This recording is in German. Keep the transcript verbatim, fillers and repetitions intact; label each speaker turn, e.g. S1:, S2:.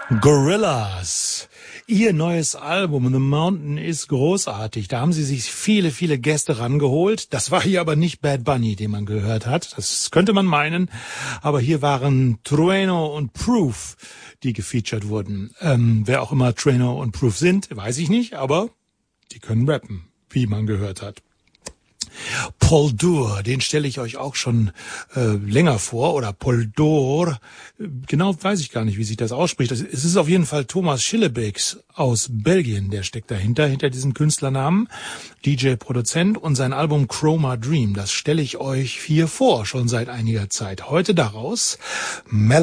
S1: Gorillaz. Ihr neues Album The Mountain ist großartig. Da haben sie sich viele, viele Gäste rangeholt. Das war hier aber nicht Bad Bunny, den man gehört hat. Das könnte man meinen. Aber hier waren Trueno und Proof, die gefeatured wurden. Ähm, wer auch immer Trueno und Proof sind, weiß ich nicht. Aber die können rappen, wie man gehört hat. Paul Dur, den stelle ich euch auch schon äh, länger vor, oder Paul Dur, genau weiß ich gar nicht, wie sich das ausspricht. Es ist auf jeden Fall Thomas Schillebeeks aus Belgien, der steckt dahinter, hinter diesem Künstlernamen, D J, Produzent, und sein Album Chroma Dream, das stelle ich euch hier vor, schon seit einiger Zeit. Heute daraus Mel